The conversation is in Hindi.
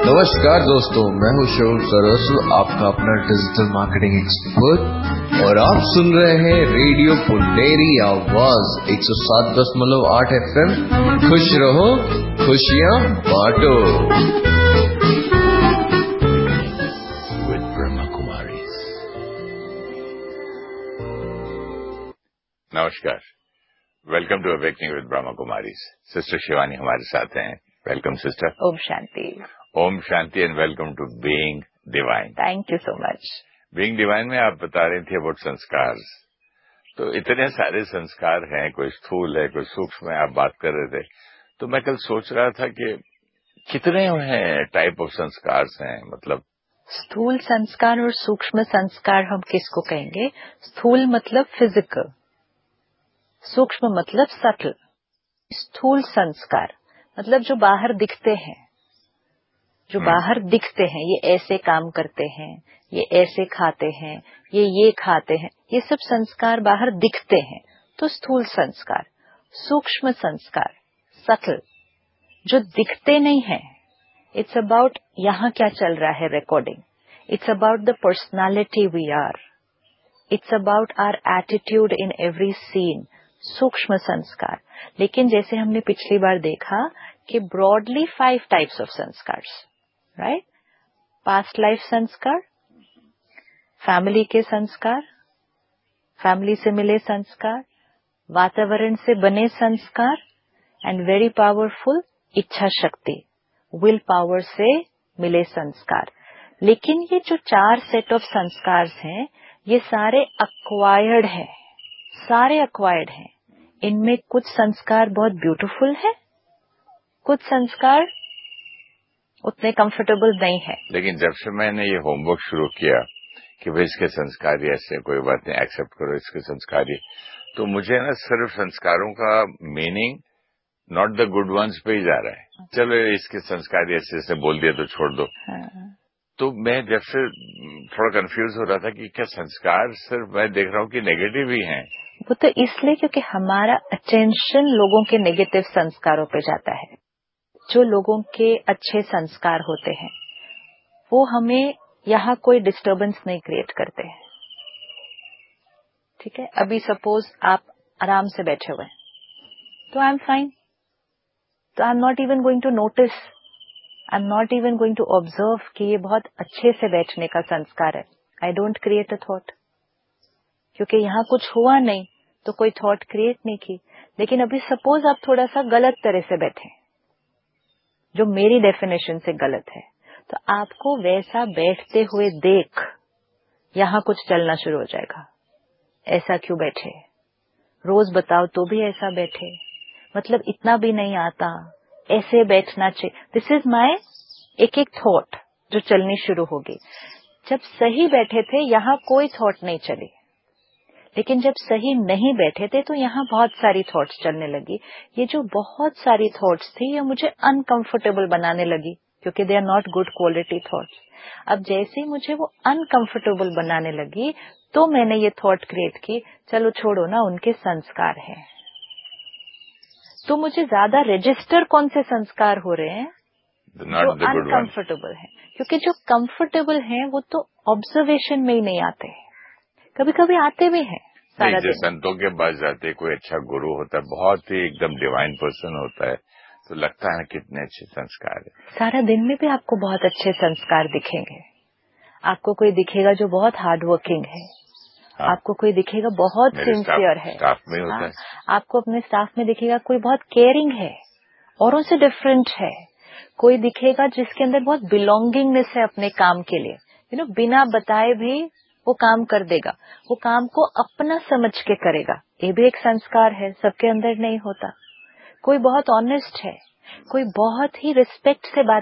नमस्कार दोस्तों, मैं हूं शोर सरसु, आपका अपना डिजिटल मार्केटिंग एक्सपर्ट, और आप सुन रहे हैं रेडियो पुनेरी आवाज 107.8 FM। खुश रहो, खुशियां बांटो। With Brahma Kumaris। नमस्कार, welcome to awakening with Brahma Kumaris. Sister Shivani हमारे साथ हैं। Welcome sister. Om Shanti. Om Shanti and welcome to being divine. Thank you so much. Being divine में आप बता रही थी अबाउट संस्कार। तो इतने सारे संस्कार हैं, कोई स्थूल है, कोई सूक्ष्म है, आप बात कर रहे थे। तो मैं कल सोच रहा था कि कितने हैं टाइप ऑफ संस्कार हैं, मतलब स्थूल संस्कार और सूक्ष्म संस्कार हम किसको कहेंगे? स्थूल मतलब फिजिकल, सूक्ष्म मतलब सटल। स्थूल संस्कार मतलब जो बाहर दिखते हैं, जो बाहर दिखते हैं, ये ऐसे काम करते हैं, ये ऐसे खाते हैं, ये खाते हैं, ये सब संस्कार बाहर दिखते हैं, तो स्थूल संस्कार। सूक्ष्म संस्कार सटल, जो दिखते नहीं है। इट्स अबाउट यहाँ क्या चल रहा है, recording. It's about the personality we are, it's about our attitude in every scene. सूक्ष्म संस्कार। लेकिन जैसे हमने पिछली बार देखा कि broadly 5 types of संस्कार्स, right? Past life संस्कार, फैमिली के संस्कार, फैमिली से मिले संस्कार, वातावरण से बने संस्कार, एंड वेरी पावरफुल इच्छा शक्ति, विल पावर से मिले संस्कार। लेकिन ये जो 4 सेट ऑफ संस्कार हैं, ये सारे अक्वायर्ड हैं, सारे अक्वायर्ड हैं। इनमें कुछ संस्कार बहुत ब्यूटीफुल है, कुछ संस्कार उतने कंफर्टेबल नहीं है। लेकिन जब से मैंने ये होमवर्क शुरू किया कि भाई इसके संस्कार ऐसे, कोई बात नहीं, एक्सेप्ट करो इसके संस्कार, तो मुझे ना सिर्फ संस्कारों का meaning not the good ones पे ही जा रहा है। चलो इसके संस्कार ऐसे ऐसे बोल दिया तो छोड़ दो। तो मैं जब से थोड़ा कंफ्यूज हो रहा था कि क्या संस्कार सिर्फ मैं देख रहा हूँ कि नेगेटिव ही हैं। वो तो इसलिए क्योंकि हमारा अटेंशन लोगों के नेगेटिव संस्कारों पे जाता है। जो लोगों के अच्छे संस्कार होते हैं वो हमें यहाँ कोई डिस्टरबेंस नहीं क्रिएट करते हैं। ठीक है, अभी सपोज आप आराम से बैठे हुए हैं, तो आई एम फाइन, तो I am not even going to notice, I am not even going to observe कि ये बहुत अच्छे से बैठने का संस्कार है। I don't create a thought, क्योंकि यहाँ कुछ हुआ नहीं तो कोई थॉट क्रिएट नहीं की। लेकिन अभी सपोज आप थोड़ा सा गलत तरह से बैठे, जो मेरी डेफिनेशन से गलत है, तो आपको वैसा बैठते हुए देख यहाँ कुछ चलना शुरू हो जाएगा। ऐसा क्यों बैठे, रोज बताओ तो भी ऐसा बैठे, मतलब इतना भी नहीं आता, ऐसे बैठना चाहिए। दिस इज माय एक एक थॉट जो चलनी शुरू होगी। जब सही बैठे थे यहाँ कोई थॉट नहीं चली, लेकिन जब सही नहीं बैठे थे तो यहाँ बहुत सारी थॉट्स चलने लगी। ये जो बहुत सारी थॉट्स थी ये मुझे अनकंफर्टेबल बनाने लगी, क्योंकि they are not good quality thoughts. अब जैसे ही मुझे वो अनकंफर्टेबल बनाने लगी तो मैंने ये थॉट क्रिएट की, चलो छोड़ो ना, उनके संस्कार हैं। तो मुझे ज्यादा रजिस्टर कौन से संस्कार हो रहे हैं? जो अनकंफर्टेबल है, क्योंकि जो कंफर्टेबल हैं वो तो ऑब्जर्वेशन में ही नहीं आते, कभी कभी आते भी हैं। सारा दिन संतों के पास जाते, कोई अच्छा गुरु होता है, बहुत ही एकदम डिवाइन पर्सन होता है, तो लगता है कितने अच्छे संस्कार है। सारा दिन में भी आपको बहुत अच्छे संस्कार दिखेंगे। आपको कोई दिखेगा जो बहुत हार्ड वर्किंग है, हाँ। आपको कोई दिखेगा बहुत सिंसियर है, स्टाफ में होता है। आपको अपने स्टाफ में दिखेगा कोई बहुत केयरिंग है, औरों से डिफरेंट है। कोई दिखेगा जिसके अंदर बहुत बिलोंगिंगनेस है अपने काम के लिए, बिना बताए भी वो काम कर देगा, वो काम को अपना समझ के करेगा। ये भी एक संस्कार है, सबके अंदर नहीं होता। कोई बहुत ऑनेस्ट है, कोई बहुत ही रिस्पेक्ट से बात